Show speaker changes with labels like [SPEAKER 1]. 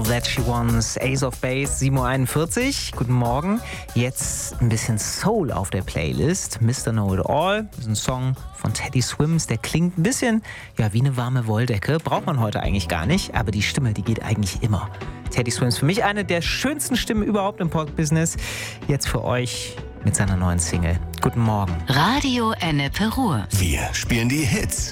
[SPEAKER 1] That She Wants, Ace of Base, 7:41 Uhr. Guten Morgen. Jetzt ein bisschen Soul auf der Playlist. Mr. Know It All. Das ist ein Song von Teddy Swims. Der klingt ein bisschen wie eine warme Wolldecke. Braucht man heute eigentlich gar nicht. Aber die Stimme, die geht eigentlich immer. Teddy Swims, für mich eine der schönsten Stimmen überhaupt im Pop-Business. Jetzt für euch mit seiner neuen Single. Guten Morgen.
[SPEAKER 2] Radio Ennepe Ruhr.
[SPEAKER 3] Wir spielen die Hits.